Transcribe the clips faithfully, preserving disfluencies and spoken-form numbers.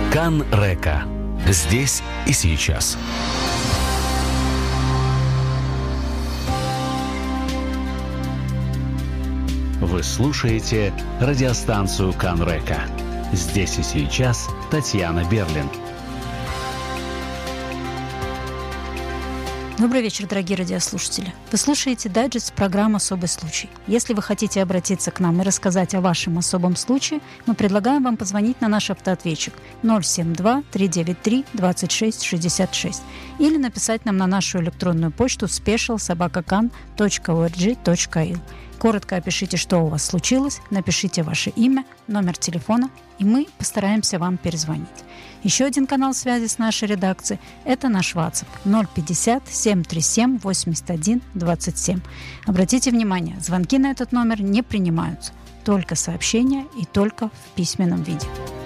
Кан Река. Здесь и сейчас. Вы слушаете радиостанцию Кан Река. Здесь и сейчас Татьяна Берлин. Добрый вечер, дорогие радиослушатели. Вы слушаете дайджест программы «Особый случай». Если вы хотите обратиться к нам и рассказать о вашем особом случае, мы предлагаем вам позвонить на наш автоответчик ноль семь два три девять три двадцать шесть шестьдесят шесть или написать нам на нашу электронную почту спешиал собака кан точка орг точка ил. Коротко опишите, что у вас случилось, напишите ваше имя, номер телефона, и мы постараемся вам перезвонить. Еще один канал связи с нашей редакцией – это наш WhatsApp ноль пятьдесят семь тридцать семь восемьдесят один двадцать семь. Обратите внимание, звонки на этот номер не принимаются, только сообщения и только в письменном виде.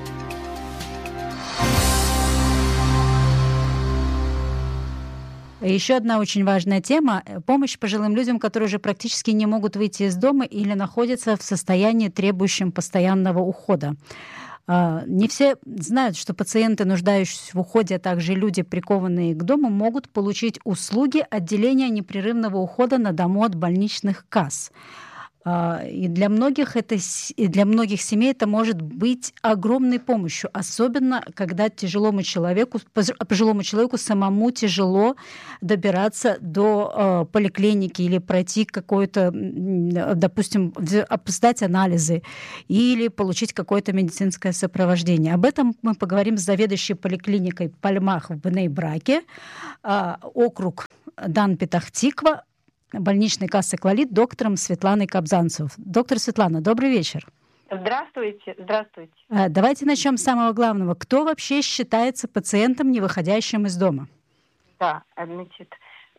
Еще одна очень важная тема – помощь пожилым людям, которые уже практически не могут выйти из дома или находятся в состоянии, требующем постоянного ухода. Не все знают, что пациенты, нуждающиеся в уходе, а также люди, прикованные к дому, могут получить услуги отделения непрерывного ухода на дому от больничных касс. И для многих, это, и для многих семей это может быть огромной помощью, особенно когда тяжелому человеку, пожилому человеку самому тяжело добираться до э, поликлиники или пройти какое-то, допустим, сдать анализы или получить какое-то медицинское сопровождение. Об этом мы поговорим с заведующей поликлиникой Пальмах в Бней-Браке, э, округ Дан-Петах-Тиква, больничной кассы «Клалит», доктором Светланой Кобзанцевой. Доктор Светлана, добрый вечер. Здравствуйте, здравствуйте. Давайте начнем с самого главного. Кто вообще считается пациентом, не выходящим из дома? Да, значит,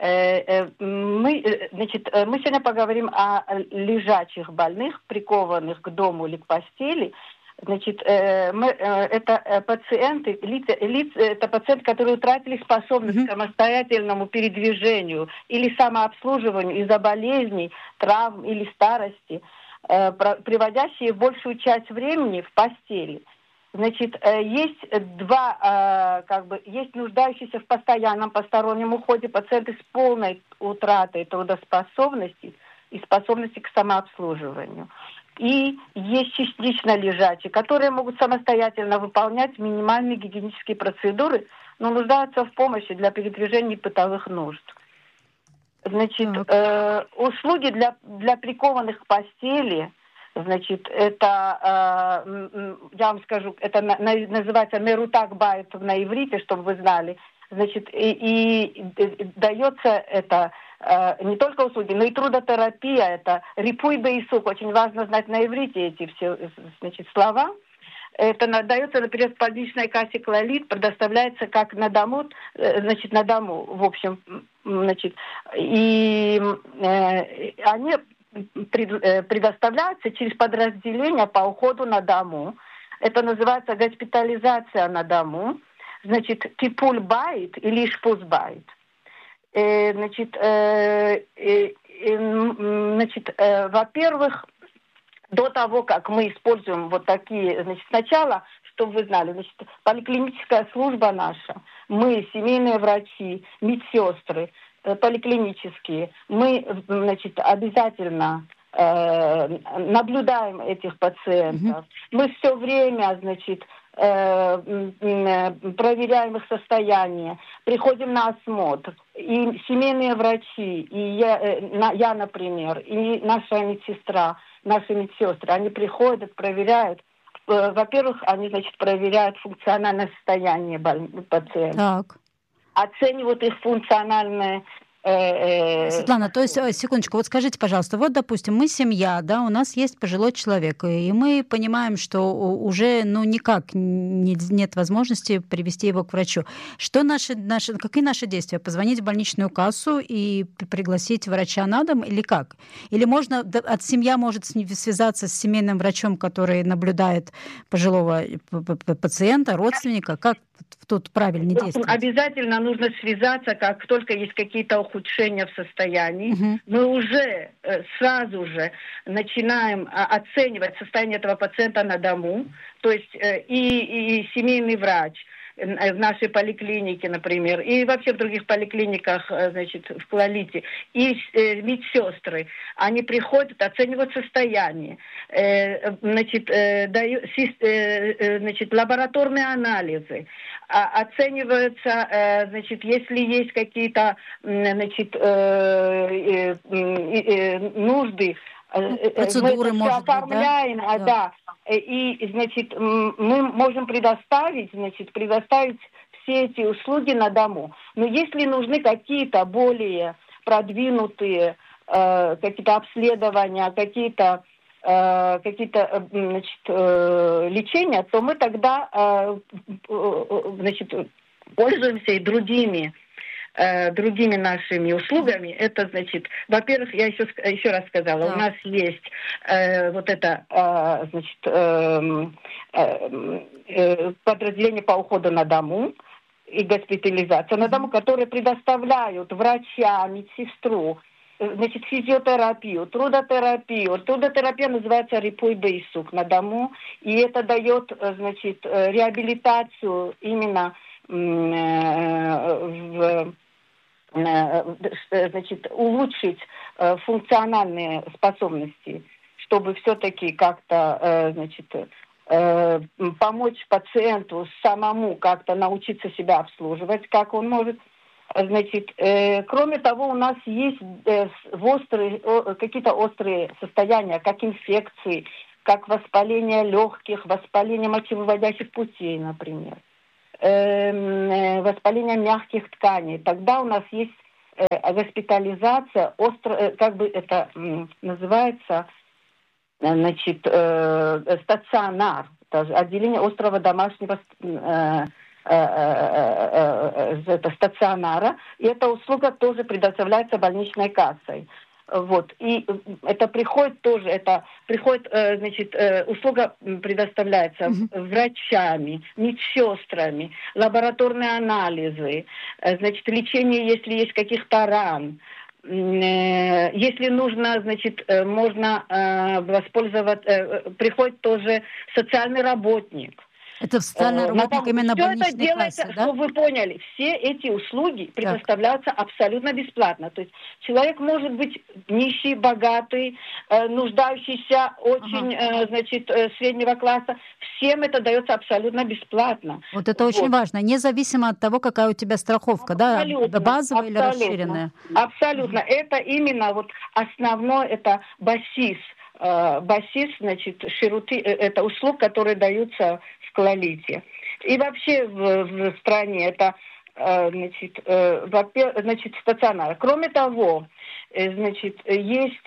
мы, значит, мы сегодня поговорим о лежачих больных, прикованных к дому или к постели. Значит, мы, это пациенты, лица, лица, это пациенты, которые утратили способность mm-hmm. к самостоятельному передвижению или самообслуживанию из-за болезней, травм или старости, приводящие большую часть времени в постели. Значит, есть два, как бы, есть нуждающиеся в постоянном постороннем уходе пациенты с полной утратой трудоспособности и способности к самообслуживанию. И есть частично лежачие, которые могут самостоятельно выполнять минимальные гигиенические процедуры, но нуждаются в помощи для передвижения бытовых нужд. Значит, э, услуги для, для прикованных к постели, значит, это, э, я вам скажу, это на, называется мерутак байт на иврите, чтобы вы знали. Значит, и, и, и дается это не только услуги, но и трудотерапия, это рипуй бейсук, очень важно знать на иврите эти все, значит, слова. Это дается, например, в больничной кассе «Клалит», предоставляется как на дому, значит, на дому, в общем, значит, и э, они пред, предоставляются через подразделения по уходу на дому. Это называется госпитализация на дому, значит, типуль байт или шпуз байт. Значит, э, э, э, значит э, во-первых, до того, как мы используем вот такие, значит, сначала, чтобы вы знали, значит, поликлиническая служба наша, мы, семейные врачи, медсестры, э, поликлинические, мы, значит, обязательно э, наблюдаем этих пациентов. Mm-hmm. Мы все время, значит, проверяем их состояние, приходим на осмотр. И семейные врачи, и я, я, например, и наша медсестра, наши медсестры, они приходят, проверяют. Во-первых, они, значит, проверяют функциональное состояние пациента. Так. Оценивают их функциональное. Светлана, то есть, секундочку, вот скажите, пожалуйста, вот, допустим, мы семья, да, у нас есть пожилой человек, и мы понимаем, что уже, ну, никак не, нет возможности привести его к врачу. Что наши, наши, какие наши действия? Позвонить в больничную кассу и пригласить врача на дом или как? Или можно, от семья может связаться с семейным врачом, который наблюдает пожилого пациента, родственника? Как тут правильнее действовать? Обязательно нужно связаться, как только есть какие-то ухудшения в состоянии, Мгм. мы уже э, сразу же начинаем а, оценивать состояние этого пациента на дому, то есть э, и, и семейный врач э, в нашей поликлинике, например, и вообще в других поликлиниках, э, значит, в Клалите, и э, медсестры, они приходят, оценивают состояние, э, значит, э, дают, сис- э, э, значит, лабораторные анализы, а, оцениваются, э, значит, если есть какие-то, м, значит, э, э, э, э, нужды, э, э, Процедуры, мы это все может быть, да? оформляем, а, Да. да, Э, и, значит, м, мы можем предоставить, значит, предоставить все эти услуги на дому. Но если нужны какие-то более продвинутые э, какие-то обследования, какие-то э, какие-то э, значит, э, лечения, то мы тогда э, э, значит, пользуемся и другими э, другими нашими услугами. Это значит, во-первых, я еще ск- еще раз сказала, Да. у нас есть э, вот это э, значит э, э, э, подразделение по уходу на дому и госпитализация на дому, которые предоставляют врача, медсестру, э, значит, физиотерапию, трудотерапию. Трудотерапия называется рипой бейсук на дому, и это дает, э, значит, э, реабилитацию именно м, э, в э, э, значит, улучшить э, функциональные способности, чтобы все-таки как-то, э, значит, э, помочь пациенту самому как-то научиться себя обслуживать, как он может. Значит, э, кроме того, у нас есть э, с- в острые, о- какие-то острые состояния, как инфекции, как воспаление легких, воспаление мочевыводящих путей, например, эм, э, воспаление мягких тканей. Тогда у нас есть э, госпитализация, остро, э, как бы это м, называется, э, значит, э, стационар, это отделение острого домашнего э, э, э, э, это стационара, и эта услуга тоже предоставляется больничной кассой. Вот. И это приходит тоже, это приходит, э, значит, э, услуга предоставляется Мгм. врачами, медсестрами, лабораторные анализы, э, значит, лечение, если есть каких-то ран. М, э, Если нужно, значит, э, можно э, воспользоваться, э, приходит тоже социальный работник. Это социальный Э, работник надо- именно Все это больничной делается, кассы, да? чтобы вы поняли, все эти услуги Так. предоставляются абсолютно бесплатно. То есть человек может быть нищий, богатый, э, нуждающийся, очень, э, значит, э, среднего класса. Всем это дается абсолютно бесплатно. Вот это очень Вот. важно, независимо от того, какая у тебя страховка, да, Абсолютно, базовая или абсолютно, расширенная. абсолютно. Это именно вот основное, это басис. Э, Басис, значит, шируты, э, это услуг, которые даются в Клалите. И вообще в, в стране это, э, значит, э, во-пе- значит, стационар. Кроме того, э, значит, есть,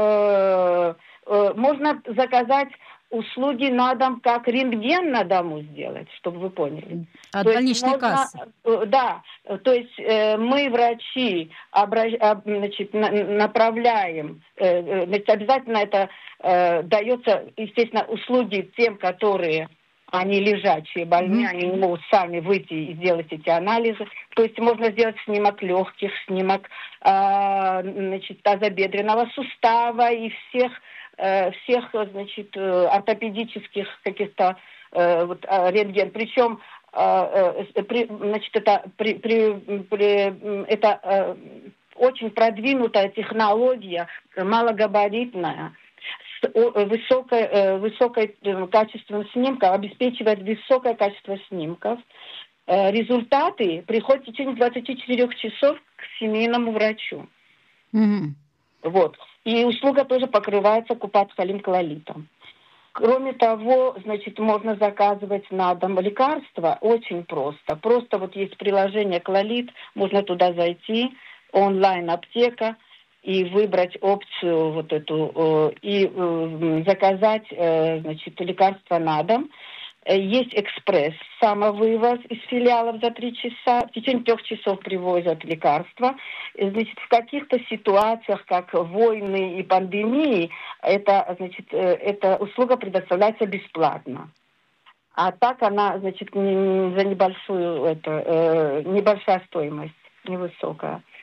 э, э, можно заказать услуги на дом, как рентген на дому сделать, чтобы вы поняли. От То есть больничной можно, кассы. э, да, то есть э, мы, врачи, обра- об- значит, на- направляем, э, э, значит, обязательно это э, дается, естественно, услуги тем, которые они лежачие, больные, Мгм. они не могут сами выйти и сделать эти анализы. То есть можно сделать снимок легких, снимок э, значит, тазобедренного сустава и всех, э, всех значит, э, ортопедических каких-то э, вот, э, рентген. Причем э, э, при, значит, это, при, при, при, это э, очень продвинутая технология, малогабаритная, с о- высокой, э, высокой э, качеством снимка, обеспечивает высокое качество снимков. Э, результаты приходят в течение двадцати четырёх часов к семейному врачу. Мгм. Вот. И услуга тоже покрывается Купат-Халим Клалитом. Кроме того, значит, можно заказывать на дом лекарства очень просто. Просто вот есть приложение Клалит, можно туда зайти, онлайн-аптека, и выбрать опцию вот эту, э, и э, заказать, э, значит, лекарства на дом. Э, Есть экспресс, самовывоз из филиалов за три часа. В течение трех часов привозят лекарства. Э, Значит, в каких-то ситуациях, как войны и пандемии, это, значит, э, эта услуга предоставляется бесплатно. А так она, значит, не- не- за небольшую, это, э, небольшая стоимость, невысокая.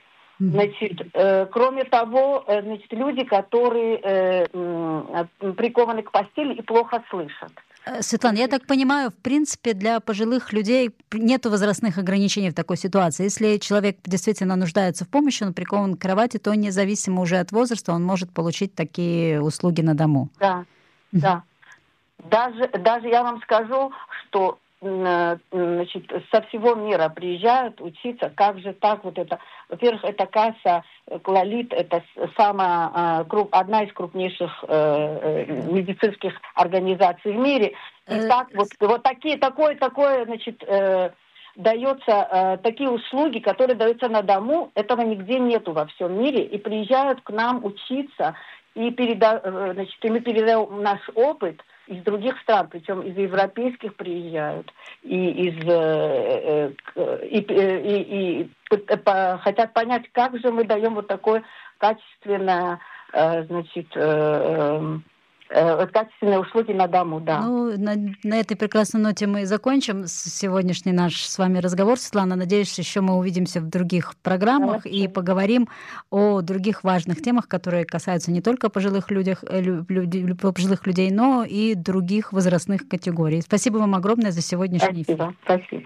Значит, э, кроме того, э, значит, люди, которые э, э, прикованы к постели и плохо слышат. Светлана, я так понимаю, в принципе, для пожилых людей нет возрастных ограничений в такой ситуации. Если человек действительно нуждается в помощи, он прикован к кровати, то независимо уже от возраста он может получить такие услуги на дому. Да, да. Даже, даже я вам скажу, что значит, со всего мира приезжают учиться, как же так вот это. Во-первых, это касса Клалит, это самая, одна из крупнейших медицинских организаций в мире. И так вот, вот такие, такое, такое, значит, дается, такие услуги, которые даются на дому, этого нигде нету во всем мире. И приезжают к нам учиться, и, переда, значит, и мы передаем наш опыт из других стран, причем из европейских приезжают, и из и, и, и, и по, хотят понять, как же мы даем вот такое качественное, значит, качественные услуги на дому, да. Ну, на, на этой прекрасной ноте мы и закончим сегодняшний наш с вами разговор, Светлана. Надеюсь, еще мы увидимся в других программах Хорошо. И поговорим о других важных темах, которые касаются не только пожилых, людях, людей, пожилых людей, но и других возрастных категорий. Спасибо вам огромное за сегодняшний эфир. Спасибо. Спасибо.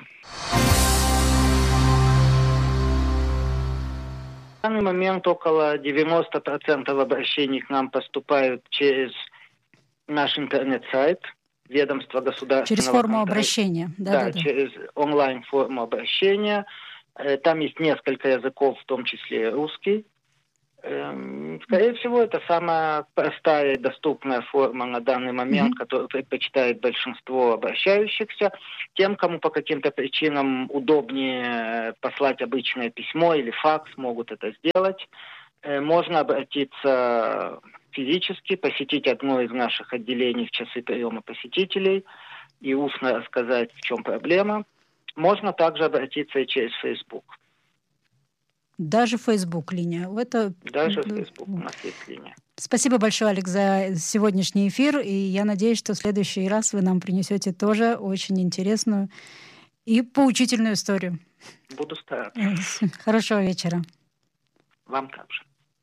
В данный момент около девяносто процентов обращений к нам поступают через наш интернет-сайт, ведомство государственного Через форму контроля. обращения. Да, да, да, да, через онлайн-форму обращения. Там есть несколько языков, в том числе русский. Скорее всего, это самая простая и доступная форма на данный момент, mm-hmm. которую предпочитает большинство обращающихся. Тем, кому по каким-то причинам удобнее послать обычное письмо или факс, могут это сделать. Можно обратиться физически, посетить одно из наших отделений в часы приема посетителей и устно рассказать, в чем проблема. Можно также обратиться и через Facebook. Даже Facebook линия. Это... Даже Facebook у нас есть линия. Спасибо большое, Алекс, за сегодняшний эфир. И я надеюсь, что в следующий раз вы нам принесете тоже очень интересную и поучительную историю. Буду стараться. Хорошего вечера. Вам также.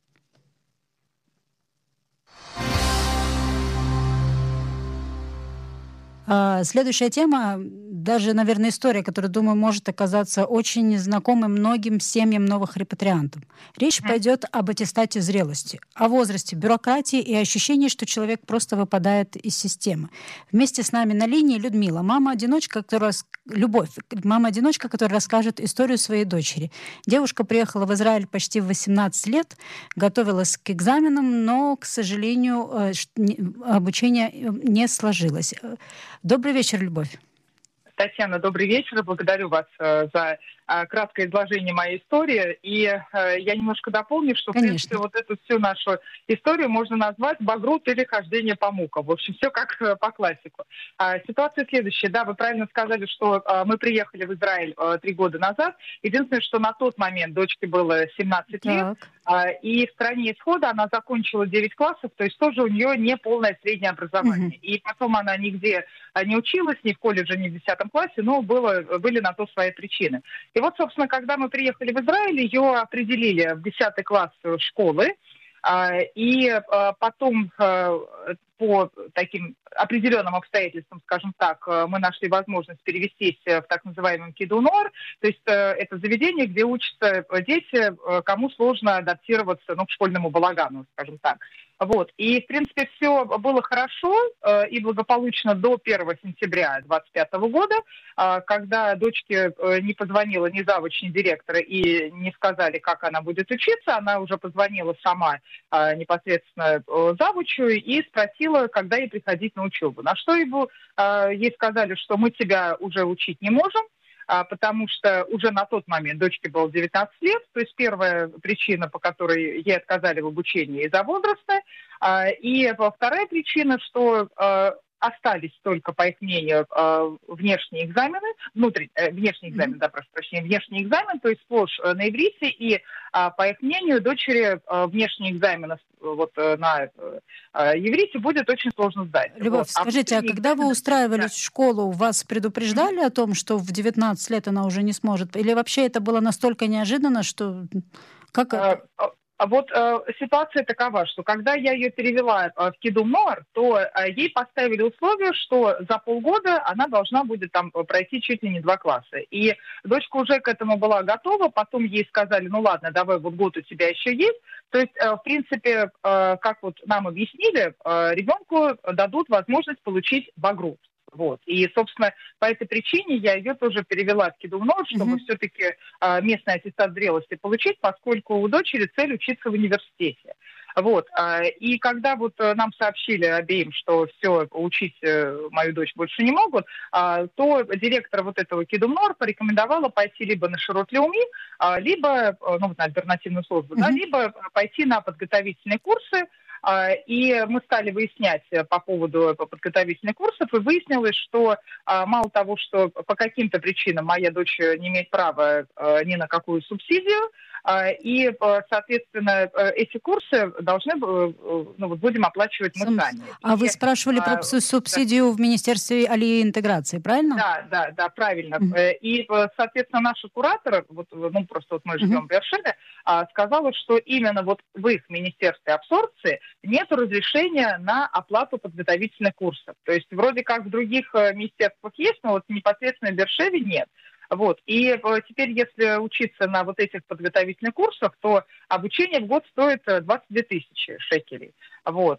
Следующая тема, даже, наверное, история, которая, думаю, может оказаться очень знакомой многим семьям новых репатриантов. Речь mm. пойдет об аттестате зрелости, о возрасте, бюрократии и ощущении, что человек просто выпадает из системы. Вместе с нами на линии Людмила, мама-одиночка, которая... Любовь, мама-одиночка, которая расскажет историю своей дочери. Девушка приехала в Израиль почти в восемнадцать лет, готовилась к экзаменам, но, к сожалению, обучение не сложилось. Добрый вечер, Любовь. Татьяна, добрый вечер. Благодарю вас э, за э, краткое изложение моей истории. И э, я немножко дополню, что, Конечно. в принципе, вот эту всю нашу историю можно назвать «Багрут» или «Хождение по мукам». В общем, все как э, по классику. А, ситуация следующая. Да, вы правильно сказали, что э, мы приехали в Израиль э, три года назад. Единственное, что на тот момент дочке было семнадцать так. лет. Э, и в стране исхода она закончила девять классов, то есть тоже у нее не полное среднее образование. Угу. И потом она нигде не училась, ни в колледже, ни в десятом классе, но было, были на то свои причины. И вот, собственно, когда мы приехали в Израиль, ее определили в десятый класс школы, и потом по таким определенным обстоятельствам, скажем так, мы нашли возможность перевестись в так называемый Кидунор, то есть это заведение, где учатся дети, кому сложно адаптироваться, ну, к школьному балагану, скажем так. Вот. И, в принципе, все было хорошо э, и благополучно до первого сентября двадцать пятого года, э, когда дочке э, не позвонила ни завуч, ни директора и не сказали, как она будет учиться. Она уже позвонила сама э, непосредственно э, завучу и спросила, когда ей приходить на учебу. На что ему, э, ей сказали, что мы тебя уже учить не можем, потому что уже на тот момент дочке было девятнадцать лет, то есть первая причина, по которой ей отказали в обучении из-за возраста, и вторая причина, что остались только, по их мнению, внешние экзамены, внутренний, внешний экзамен, да, прошу прощения, внешний экзамен, то есть сплошь на иврите, и, по их мнению, дочери внешний экзамен вот на иврите будет очень сложно сдать. Любовь, вот. скажите, а, а когда вы устраивались в школу, вас предупреждали mm-hmm. о том, что в девятнадцать лет она уже не сможет? Или вообще это было настолько неожиданно, что Как это? А вот э, ситуация такова, что когда я ее перевела э, в Кидум Ноор, то э, ей поставили условие, что за полгода она должна будет там пройти чуть ли не два класса. И дочка уже к этому была готова, потом ей сказали, ну ладно, давай, вот год у тебя еще есть. То есть, э, в принципе, э, как вот нам объяснили, э, ребенку дадут возможность получить багрут. Вот. И, собственно, по этой причине я ее тоже перевела в Кидум Ноор, чтобы mm-hmm. все-таки а, местный аттестат зрелости получить, поскольку у дочери цель учиться в университете. Вот. А, и когда вот нам сообщили обеим, что все, учить мою дочь больше не могут, а, то директор вот этого Кидум Ноор порекомендовала пойти либо на Широт Леуми, а, либо ну, вот на альтернативную службу, mm-hmm. да, либо пойти на подготовительные курсы. И мы стали выяснять по поводу подготовительных курсов, и выяснилось, что мало того, что по каким-то причинам моя дочь не имеет права ни на какую субсидию, и, соответственно, эти курсы должны, ну, вот будем оплачивать мы сами. А и, вы спрашивали а, про субсидию да. в Министерстве Алии и интеграции, правильно? Да, да, да, правильно. Mm-hmm. И, соответственно, наша куратор, вот, ну, просто вот мы живем mm-hmm. в Бершеве, сказала, что именно вот в их Министерстве абсорбции нет разрешения на оплату подготовительных курсов. То есть вроде как в других министерствах есть, но вот непосредственно в Бершеве нет. Вот. И теперь, если учиться на вот этих подготовительных курсах, то обучение в год стоит двадцать две тысячи шекелей. Вот.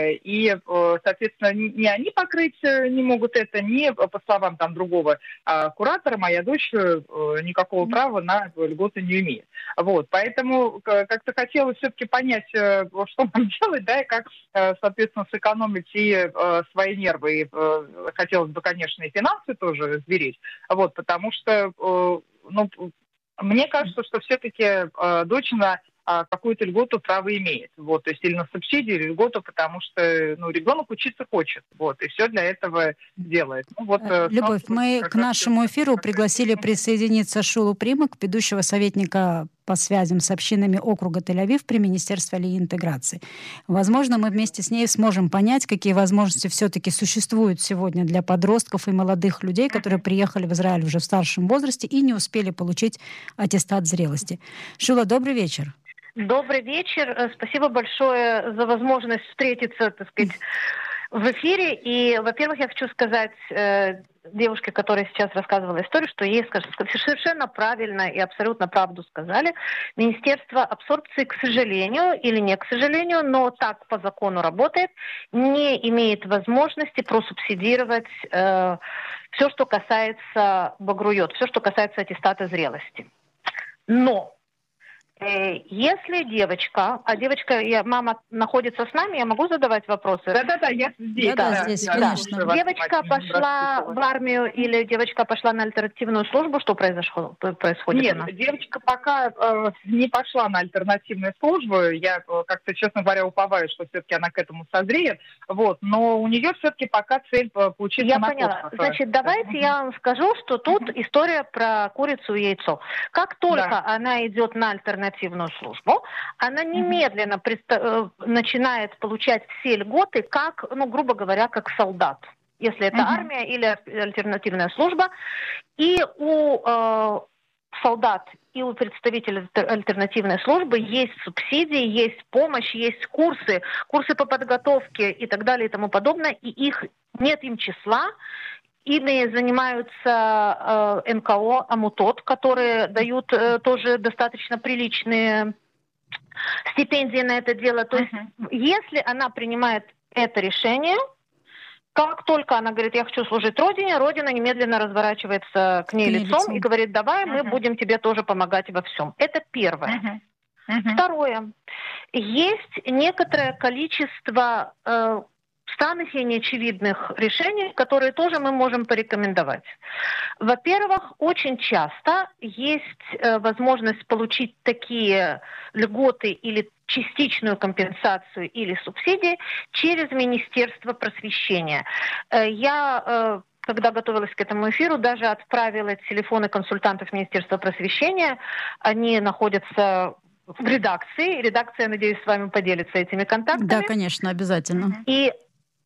И, соответственно, ни они покрыть не могут это, ни, по словам там другого куратора, моя дочь никакого права на льготы не имеет. Вот. Поэтому как-то хотелось все-таки понять, что нам делать, да, и как, соответственно, сэкономить и свои нервы. И хотелось бы, конечно, и финансы тоже сберечь. Вот. Потому что, ну, мне кажется, что все-таки дочь на какую-то льготу право имеет. Вот, то есть или на субсидию, или льготу, потому что ну, ребенок учиться хочет. Вот, и все для этого делает. Ну, вот, Любовь, мы к нашему эфиру пригласили присоединиться Шулу Примак, ведущего советника по связям с общинами округа Тель-Авив при Министерстве Алии и интеграции. Возможно, мы вместе с ней сможем понять, какие возможности все-таки существуют сегодня для подростков и молодых людей, которые приехали в Израиль уже в старшем возрасте и не успели получить аттестат зрелости. Шула, добрый вечер. Добрый вечер. Спасибо большое за возможность встретиться, так сказать, в эфире. И, во-первых, я хочу сказать э, девушке, которая сейчас рассказывала историю, что ей совершенно правильно и абсолютно правду сказали. Министерство абсорбции, к сожалению, или не к сожалению, но так по закону работает, не имеет возможности просубсидировать э, все, что касается багруйот, все, что касается аттестата зрелости. Но если девочка, а девочка, я, мама находится с нами, я могу задавать вопросы? Да-да-да, я здесь. Да, да, здесь, конечно. Да. Девочка пошла в армию или девочка пошла на альтернативную службу? Что произошло, происходит? Нет, девочка пока э, не пошла на альтернативную службу. Я как-то, честно говоря, уповаю, что все-таки она к этому созреет. Вот, но у нее все-таки пока цель получить Я поняла. Значит, давайте я вам скажу, что тут история про курицу и яйцо. Как только да. она идет на альтернативную службу, она немедленно приста- начинает получать все льготы, как, ну, грубо говоря, как солдат, если это uh-huh. армия или альтернативная служба. И у э, солдат и у представителей альтернативной службы есть субсидии, есть помощь, есть курсы, курсы по подготовке и так далее и тому подобное, и их нет им числа. Ими занимаются э, эн ка о, Амутот, которые дают э, тоже достаточно приличные стипендии на это дело. То uh-huh. есть, если она принимает это решение, как только она говорит, я хочу служить Родине, Родина немедленно разворачивается к ней, к ней лицом, лицом и говорит, давай, uh-huh. мы будем тебе тоже помогать во всем. Это первое. Uh-huh. Uh-huh. Второе. Есть некоторое количество э, странных и неочевидных решений, которые тоже мы можем порекомендовать. Во-первых, очень часто есть э, возможность получить такие льготы или частичную компенсацию или субсидии через Министерство просвещения. Э, я... Э, когда готовилась к этому эфиру, даже отправила телефоны консультантов Министерства просвещения. Они находятся в редакции. Редакция, надеюсь, с вами поделится этими контактами. Да, конечно, обязательно. И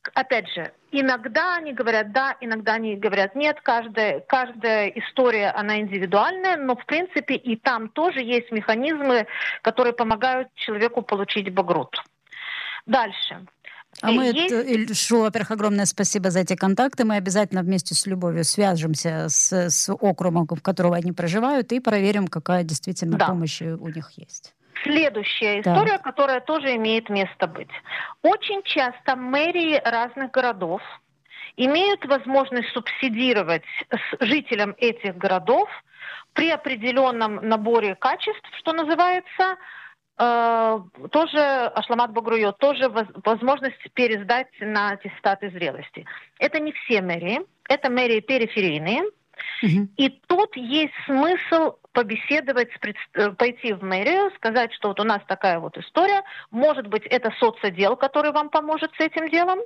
опять же, иногда они говорят да, иногда они говорят нет. Каждая, каждая история, она индивидуальная, но в принципе и там тоже есть механизмы, которые помогают человеку получить багрут. Дальше. А мы, есть... Шу, во-первых, огромное спасибо за эти контакты. Мы обязательно вместе с Любовью свяжемся с, с округом, в котором они проживают, и проверим, какая действительно да. помощь у них есть. Следующая история, да. которая тоже имеет место быть. Очень часто мэрии разных городов имеют возможность субсидировать жителям этих городов при определенном наборе качеств, что называется, э, тоже ашламат багруйот, тоже возможность пересдать на аттестаты зрелости. Это не все мэрии, это мэрии периферийные. Uh-huh. И тут есть смысл побеседовать, пойти в мэрию, сказать, что вот у нас такая вот история. Может быть, это соцотдел, который вам поможет с этим делом.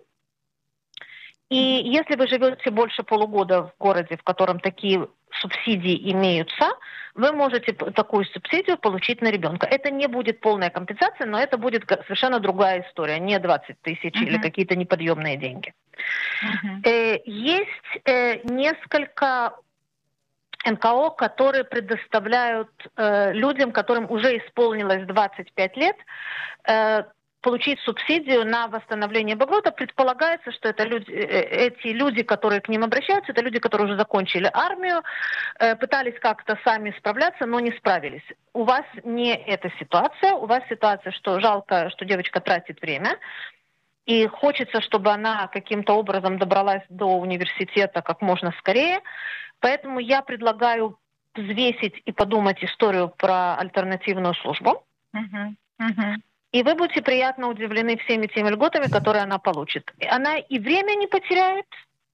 И если вы живете больше полугода в городе, в котором такие субсидии имеются, вы можете такую субсидию получить на ребенка. Это не будет полная компенсация, но это будет совершенно другая история, не двадцать тысяч uh-huh. или какие-то неподъемные деньги. Uh-huh. Есть несколько эн ка о, которые предоставляют людям, которым уже исполнилось двадцать пять лет, получить субсидию на восстановление багрута. Предполагается, что это люди, эти люди, которые к ним обращаются, это люди, которые уже закончили армию, пытались как-то сами справляться, но не справились. У вас не эта ситуация. У вас ситуация, что жалко, что девочка тратит время, и хочется, чтобы она каким-то образом добралась до университета как можно скорее. Поэтому я предлагаю взвесить и подумать историю про альтернативную службу. Uh-huh. Uh-huh. И вы будете приятно удивлены всеми теми льготами, которые она получит. Она и время не потеряет,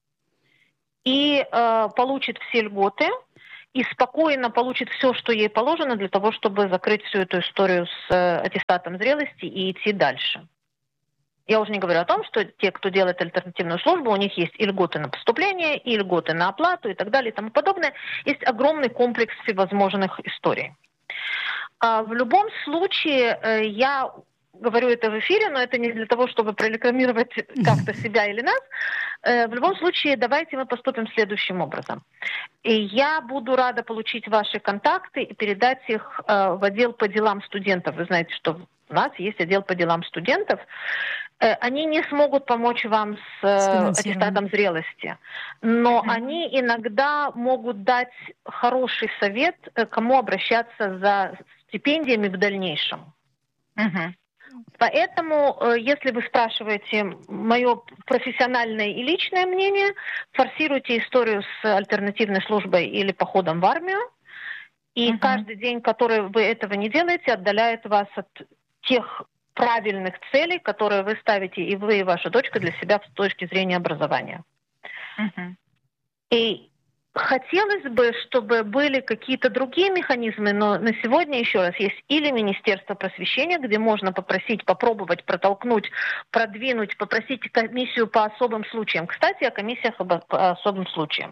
и э, получит все льготы, и спокойно получит все, что ей положено, для того, чтобы закрыть всю эту историю с э, аттестатом зрелости и идти дальше. Я уже не говорю о том, что те, кто делает альтернативную службу, у них есть и льготы на поступление, и льготы на оплату, и так далее, и тому подобное. Есть огромный комплекс всевозможных историй. А в любом случае, э, я... говорю это в эфире, но это не для того, чтобы прорекламировать как-то себя или нас. В любом случае, давайте мы поступим следующим образом. И я буду рада получить ваши контакты и передать их в отдел по делам студентов. Вы знаете, что у нас есть отдел по делам студентов. Они не смогут помочь вам с, с аттестатом зрелости, но uh-huh. они иногда могут дать хороший совет, кому обращаться за стипендиями в дальнейшем. Uh-huh. Поэтому, если вы спрашиваете мое профессиональное и личное мнение, форсируйте историю с альтернативной службой или походом в армию, и uh-huh. каждый день, который вы этого не делаете, отдаляет вас от тех правильных целей, которые вы ставите, и вы, и ваша дочка, для себя с точки зрения образования. Uh-huh. И хотелось бы, чтобы были какие-то другие механизмы, но на сегодня, еще раз, есть или Министерство просвещения, где можно попросить, попробовать протолкнуть, продвинуть, попросить комиссию по особым случаям. Кстати, о комиссиях по особым случаям.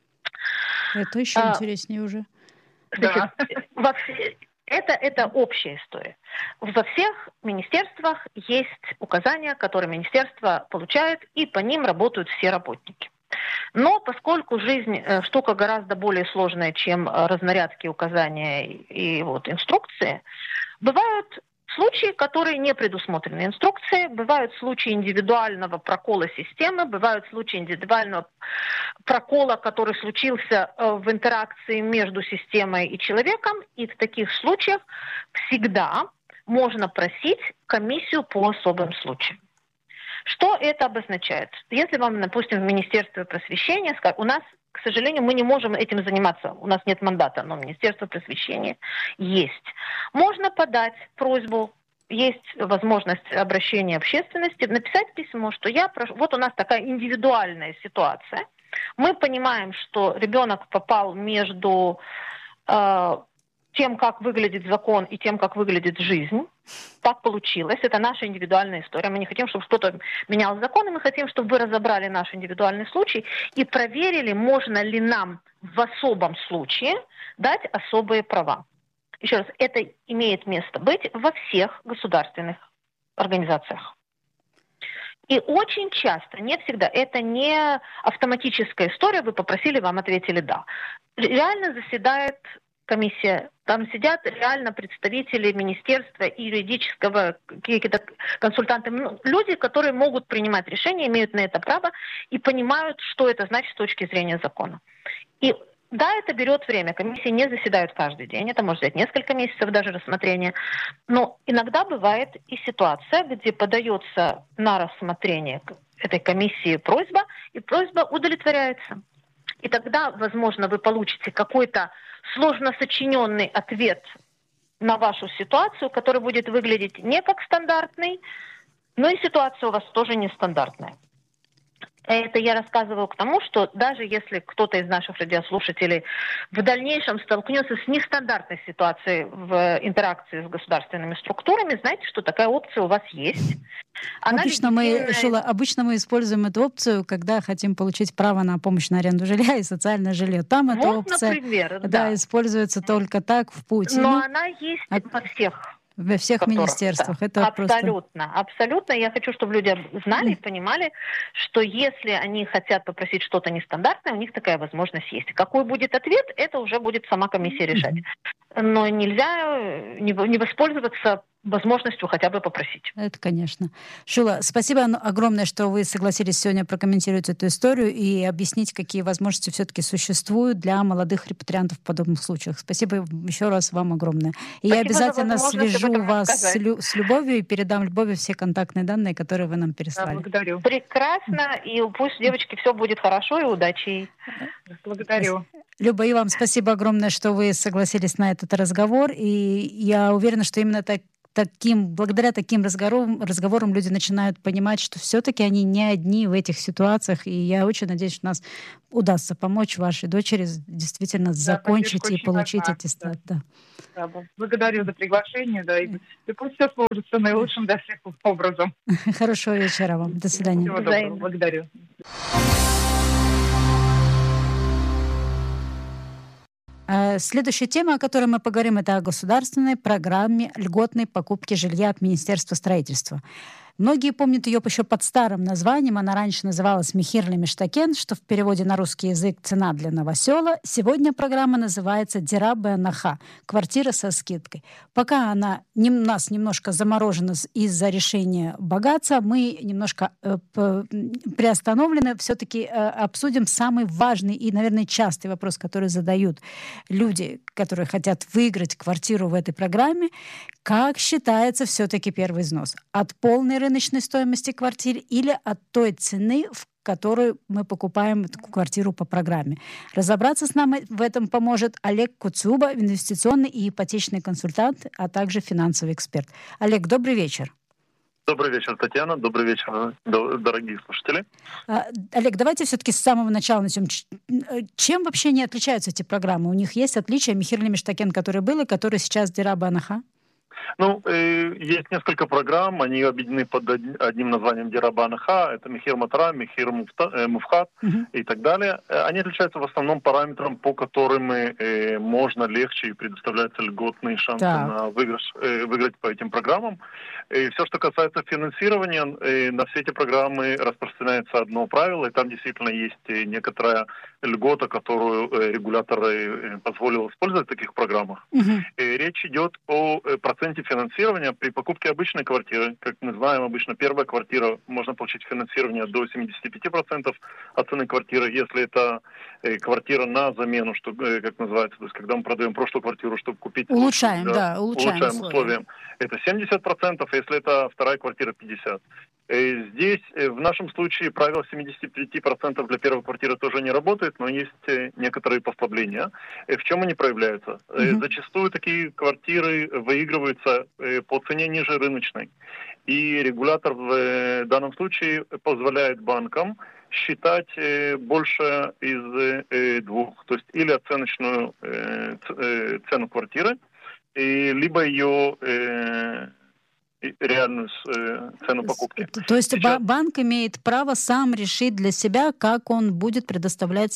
Это еще а, интереснее уже. Значит, да. во все, это, это общая история. Во всех министерствах есть указания, которые министерство получает, и по ним работают все работники. Но поскольку жизнь э, штука гораздо более сложная, чем э, разнарядки, указания и, и вот, инструкции, бывают случаи, которые не предусмотрены инструкцией, бывают случаи индивидуального прокола системы, бывают случаи индивидуального прокола, который случился э, в интеракции между системой и человеком, и в таких случаях всегда можно просить комиссию по особым случаям. Что это обозначает? Если вам, допустим, в Министерстве просвещения скажут, у нас, к сожалению, мы не можем этим заниматься, у нас нет мандата, но Министерство просвещения есть. Можно подать просьбу, есть возможность обращения общественности, написать письмо, что я прошу, вот у нас такая индивидуальная ситуация. Мы понимаем, что ребенок попал между э, тем, как выглядит закон, и тем, как выглядит жизнь. Так получилось. Это наша индивидуальная история. Мы не хотим, чтобы кто-то менял законы, мы хотим, чтобы вы разобрали наш индивидуальный случай и проверили, можно ли нам в особом случае дать особые права. Еще раз, это имеет место быть во всех государственных организациях. И очень часто, не всегда, это не автоматическая история, вы попросили, вам ответили «да». Реально заседает комиссия, там сидят реально представители министерства и юридического, какие-то консультанты, ну, люди, которые могут принимать решения, имеют на это право и понимают, что это значит с точки зрения закона. И да, это берет время. Комиссии не заседают каждый день. Это может взять несколько месяцев даже рассмотрения. Но иногда бывает и ситуация, где подается на рассмотрение этой комиссии просьба, и просьба удовлетворяется. И тогда, возможно, вы получите какой-то сложно сочиненный ответ на вашу ситуацию, который будет выглядеть не как стандартный, но и ситуация у вас тоже нестандартная. Это я рассказываю к тому, что даже если кто-то из наших радиослушателей в дальнейшем столкнется с нестандартной ситуацией в интеракции с государственными структурами, знаете, что такая опция у вас есть. Она обычно, мы, Шула, обычно мы используем эту опцию, когда хотим получить право на помощь на аренду жилья и социальное жилье. Там вот, эта опция например, да, да. используется только так в пути. Но она есть а... во всех. Во всех которых, министерствах. Да. Это абсолютно, просто... абсолютно. Я хочу, чтобы люди знали и понимали, что если они хотят попросить что-то нестандартное, у них такая возможность есть. Какой будет ответ, это уже будет сама комиссия решать. Но нельзя не воспользоваться возможностью хотя бы попросить. Это, конечно. Шула, спасибо огромное, что вы согласились сегодня прокомментировать эту историю и объяснить, какие возможности все-таки существуют для молодых репатриантов в подобных случаях. Спасибо еще раз вам огромное. И спасибо, я обязательно свяжу вас с, лю- с Любовью и передам Любови все контактные данные, которые вы нам переслали. Да, благодарю. Прекрасно, и пусть девочки все будет хорошо и удачи. Благодарю. Люба, и вам спасибо огромное, что вы согласились на этот разговор, и я уверена, что именно так Таким, благодаря таким разговорам, разговорам люди начинают понимать, что все-таки они не одни в этих ситуациях. И я очень надеюсь, что нас удастся помочь вашей дочери действительно да, закончить и получить аттестат. Да. Да. Да, благодарю за приглашение. Да, и, и пусть все сложится наилучшим для всех образом. Хорошего вечера вам. До свидания. Всего доброго. Благодарю. Следующая тема, о которой мы поговорим, это о государственной программе льготной покупки жилья от Министерства строительства. Многие помнят ее еще под старым названием. Она раньше называлась «Мехир лемештакен», что в переводе на русский язык «Цена для новосела». Сегодня программа называется «Дира бе-анаха» — «Квартира со скидкой». Пока она не, у нас немножко заморожена из-за решения богатства, мы немножко э, п, приостановлены. Все-таки э, обсудим самый важный и, наверное, частый вопрос, который задают люди, которые хотят выиграть квартиру в этой программе. Как считается все-таки первый взнос? От полной рыночной стоимости квартиры или от той цены, в которую мы покупаем эту квартиру по программе? Разобраться с нами в этом поможет Олег Куцуба, инвестиционный и ипотечный консультант, а также финансовый эксперт. Олег, добрый вечер. Добрый вечер, Татьяна. Добрый вечер, дорогие слушатели. Олег, давайте все-таки с самого начала начнем. Чем вообще не отличаются эти программы? У них есть отличия? Мехир лемештакен, который был, и который сейчас Дира бе-анаха? Ну, э, есть несколько программ, они объединены под одним названием Дира бе-анаха, это Мехир матара, Мехир муфхат uh-huh. и так далее. Они отличаются в основном параметрам, по которым э, можно легче и предоставляются льготные шансы так. на выигрыш, э, выиграть по этим программам. И все, что касается финансирования, э, на все эти программы распространяется одно правило, и там действительно есть некоторая льгота, которую э, регулятор э, позволил использовать в таких программах. Uh-huh. И речь идет о э, проценте финансирования при покупке обычной квартиры. Как мы знаем, обычно первая квартира можно получить финансирование до семьдесят пять процентов от цены квартиры. Если это э, квартира на замену, что, э, как называется, то есть когда мы продаем прошлую квартиру, чтобы купить... Улучшаем, для, да, улучшаем, улучшаем условия. Это семьдесят процентов, если это вторая квартира пятьдесят процентов. Здесь, в нашем случае, правило семьдесят пять процентов для первой квартиры тоже не работает, но есть некоторые послабления. В чем они проявляются? Mm-hmm. Зачастую такие квартиры выигрываются по цене ниже рыночной. И регулятор в данном случае позволяет банкам считать больше из двух. То есть или оценочную цену квартиры, либо ее... реальную э, цену покупки. То есть Сейчас... банк имеет право сам решить для себя, как он будет предоставлять,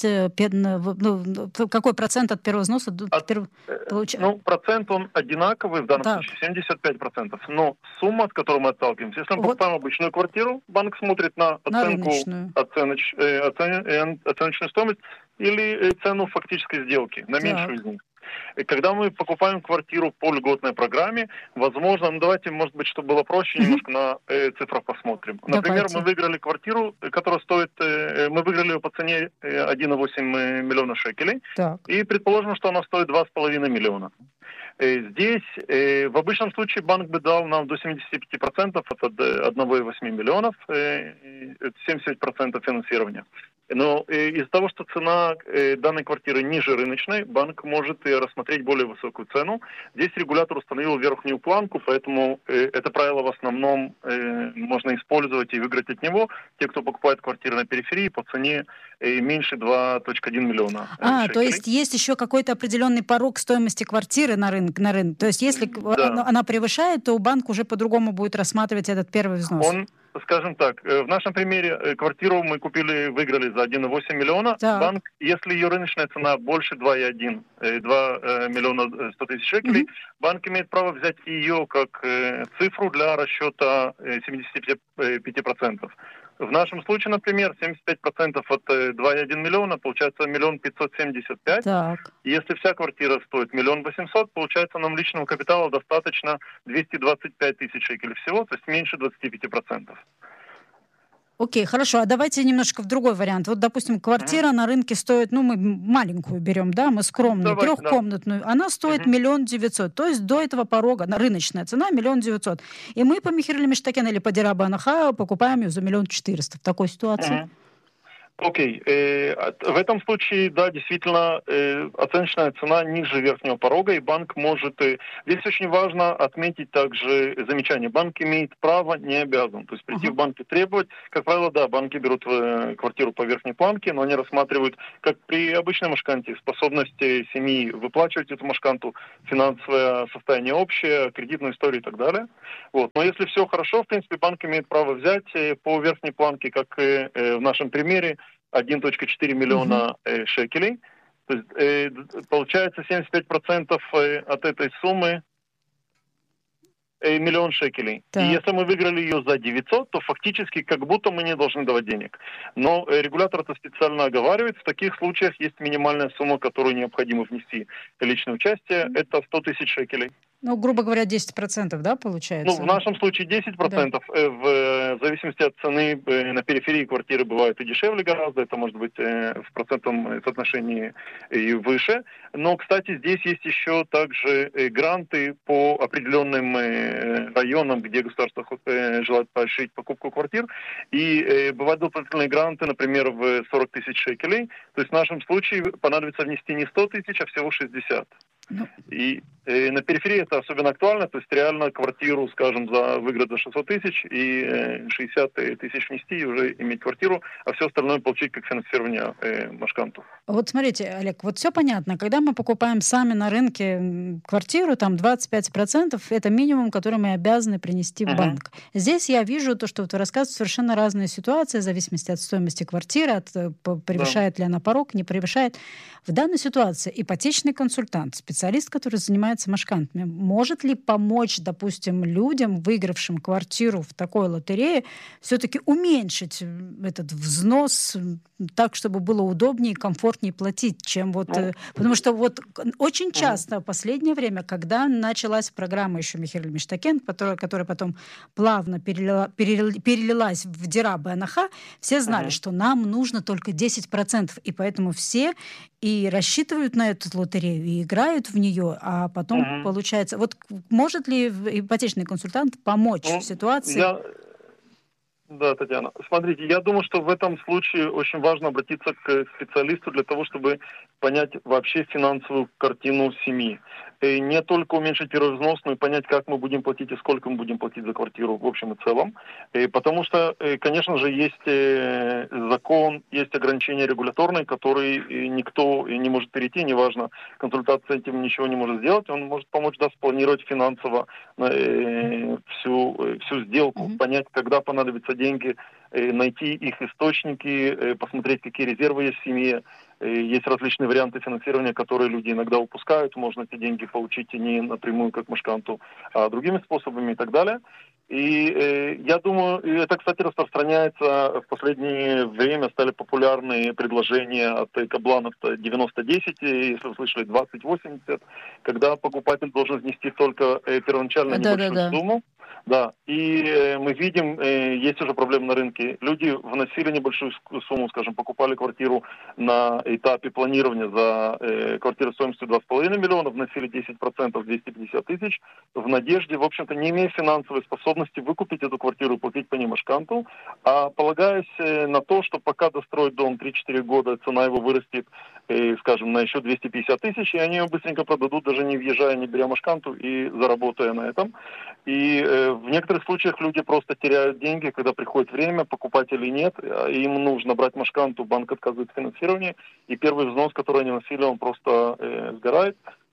ну, какой процент от первого взноса от, перв... получает? Ну, процент он одинаковый, в данном так. случае семьдесят пять процентов. Но сумма, от которой мы отталкиваемся, если мы вот. покупаем обычную квартиру, банк смотрит на оценку, на оценоч, э, оцен, оценочную стоимость или цену фактической сделки, на так. меньшую из них. Когда мы покупаем квартиру по льготной программе, возможно, ну давайте, может быть, чтобы было проще, немножко на э, цифрах посмотрим. Например, давайте. мы выиграли квартиру, которая стоит, э, мы выиграли ее по цене один и восемь миллиона шекелей, так. и предположим, что она стоит два с половиной миллиона. Здесь э, в обычном случае банк бы дал нам до семьдесят пять процентов от один и восемь миллионов, э, семьдесят пять процентов финансирования. Но э, из-за того, что цена э, данной квартиры ниже рыночной, банк может и рассмотреть более высокую цену. Здесь регулятор установил верхнюю планку, поэтому э, это правило в основном э, можно использовать и выиграть от него. Те, кто покупает квартиры на периферии по цене э, меньше два целых одна десятая миллиона. Э, а, шекелей. То есть есть еще какой-то определенный порог стоимости квартиры на рынке. На рынке. То есть если да. она, она превышает, то банк уже по-другому будет рассматривать этот первый взнос. Он, скажем так, в нашем примере квартиру мы купили, выиграли за один и восемь миллиона. Так. Банк, если ее рыночная цена больше два и один, два миллиона сто тысяч шекелей, mm-hmm. банк имеет право взять ее как цифру для расчета семьдесят пять процентов. В нашем случае, например, семьдесят пять процентов от два и один миллиона, получается миллион пятьсот семьдесят пять. Так. Если вся квартира стоит миллион восемьсот, получается нам личного капитала достаточно двести двадцать пять тысяч шекелей всего, то есть меньше двадцати пяти процентов. Окей, хорошо. А давайте немножко в другой вариант. Вот, допустим, квартира mm-hmm. на рынке стоит, ну, мы маленькую берем, да, мы скромную, Давай, трехкомнатную. Да. Она стоит миллион девятьсот. То есть до этого порога, рыночная цена миллион девятьсот. И мы по Михир Лемештакен или по Дираба Анаха покупаем ее за миллион четыреста. В такой ситуации. Mm-hmm. Окей. Okay. В этом случае, да, действительно, оценочная цена ниже верхнего порога, и банк может... Здесь очень важно отметить также замечание. Банк имеет право, не обязан. То есть прийти uh-huh. в банк и требовать. Как правило, да, банки берут квартиру по верхней планке, но они рассматривают, как при обычной машканте, способность семьи выплачивать эту машканту, финансовое состояние общее, кредитную историю и так далее. Вот. Но если все хорошо, в принципе, банк имеет право взять по верхней планке, как в нашем примере, один целых четыре миллиона uh-huh. шекелей. То есть, э, получается семьдесят пять процентов от этой суммы э, миллион шекелей. Так. И если мы выиграли ее за девятьсот, то фактически как будто мы не должны давать денег. Но э, регулятор это специально оговаривает. В таких случаях есть минимальная сумма, которую необходимо внести личное участие. Uh-huh. Это сто тысяч шекелей. Ну, грубо говоря, десять процентов, да, получается? Ну, в нашем случае десять процентов. Да. В зависимости от цены на периферии квартиры бывают и дешевле гораздо. Это может быть в процентном соотношении и выше. Но, кстати, здесь есть еще также гранты по определенным районам, где государство желает поощрить покупку квартир. И бывают дополнительные гранты, например, в сорок тысяч шекелей. То есть в нашем случае понадобится внести не сто тысяч, а всего шестьдесят. Ну. И э, на периферии это особенно актуально, то есть реально квартиру, скажем, за выиграть за шестьсот тысяч и э, шестьдесят тысяч внести и уже иметь квартиру, а все остальное получить как финансирование э, машканту. Вот смотрите, Олег, вот все понятно. Когда мы покупаем сами на рынке квартиру, там двадцать пять процентов это минимум, который мы обязаны принести в uh-huh. банк. Здесь я вижу то, что вот вы рассказываете, совершенно разные ситуации в зависимости от стоимости квартиры, от превышает да. ли она порог, не превышает. В данной ситуации ипотечный консультант, специалист, который занимается машкантами, может ли помочь, допустим, людям, выигравшим квартиру в такой лотерее, все-таки уменьшить этот взнос так, чтобы было удобнее и комфортнее платить, чем вот... Ну, потому что вот очень часто в последнее время, когда началась программа еще Михир Лемештакен, которая, которая потом плавно перелила, перелила, перелилась в Дираба Анаха, все знали, uh-huh. что нам нужно только десять процентов, и поэтому все и рассчитывают на эту лотерею, и играют в нее, а потом uh-huh. получается... Вот может ли ипотечный консультант помочь ну, в ситуации... Я... Да, Татьяна. Смотрите, я думаю, что в этом случае очень важно обратиться к специалисту для того, чтобы понять вообще финансовую картину семьи. не только уменьшить первый взнос, но и понять, как мы будем платить и сколько мы будем платить за квартиру в общем и целом. Потому что, конечно же, есть закон, есть ограничения регуляторные, которые никто не может перейти, неважно, консультация этим ничего не может сделать, он может помочь да, спланировать финансово всю, всю сделку, mm-hmm. понять, когда понадобятся деньги, найти их источники, посмотреть, какие резервы есть в семье. Есть различные варианты финансирования, которые люди иногда упускают. Можно эти деньги получить не напрямую, как машканту, а другими способами и так далее. И э, я думаю, это, кстати, распространяется в последнее время, стали популярные предложения от кабланов девяносто десять, если вы слышали, двадцать восемьдесят, когда покупатель должен внести только э, первоначально небольшую да, да, да. сумму. Да, и э, мы видим, э, есть уже проблемы на рынке. Люди вносили небольшую сумму, скажем, покупали квартиру на этапе планирования за э, квартиру стоимостью два с половиной миллиона, вносили десять процентов, двести пятьдесят тысяч, в надежде, в общем-то, не имея финансовой способности выкупить эту квартиру и платить по ней машканту, а полагаясь э, на то, что пока достроить дом три-четыре года, цена его вырастет, э, скажем, на еще двести пятьдесят тысяч, и они его быстренько продадут, даже не въезжая, не беря машканту и заработая на этом. И э, в некоторых случаях люди просто теряют деньги, когда приходит время, покупателей нет, им нужно брать машканту, банк отказывает в финансировании, и первый взнос, который они носили, он просто э, сгорает.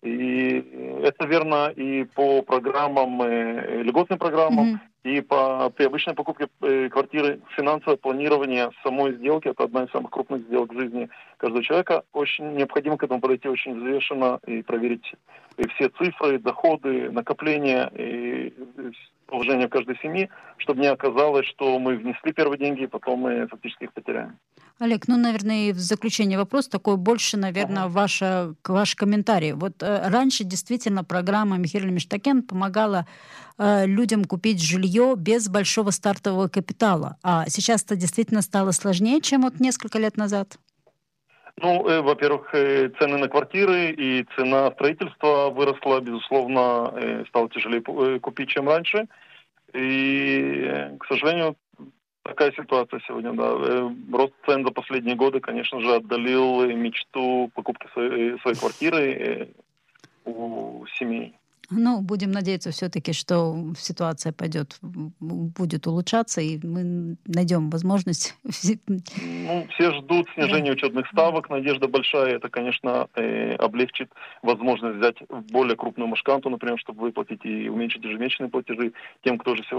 И это верно и по программам, э, льготным программам, mm-hmm. и по, при обычной покупке э, квартиры. Финансовое планирование самой сделки, это одна из самых крупных сделок в жизни каждого человека. Очень необходимо к этому подойти очень взвешенно и проверить и все цифры, доходы, накопления и положение каждой семьи, чтобы не оказалось, что мы внесли первые деньги, и потом мы фактически их потеряем. Олег, ну, наверное, и в заключение вопрос такой больше, наверное, ага. ваша, ваш комментарий. Вот э, раньше действительно программа Михир Лемештакен помогала э, людям купить жилье без большого стартового капитала. А сейчас это действительно стало сложнее, чем вот несколько лет назад? Ну, э, во-первых, э, цены на квартиры и цена строительства выросла, безусловно, э, стало тяжелее э, купить, чем раньше. И, э, к сожалению, такая ситуация сегодня, да. Э, рост цен за последние годы, конечно же, отдалил мечту покупки своей, своей квартиры э, у семей. Ну, будем надеяться все-таки, что ситуация пойдет, будет улучшаться, и мы найдем возможность. Ну, все ждут снижения да. учетных ставок. Надежда большая. Это, конечно, э, облегчит возможность взять более крупную машканту, например, чтобы выплатить и уменьшить ежемесячные платежи тем, кто же сегодня